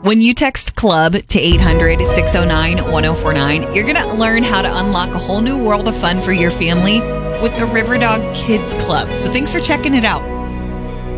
When you text club to 800-609-1049, you're going to learn how to unlock a whole new world of fun for your family with the Riverdog Kids Club. So thanks for checking it out.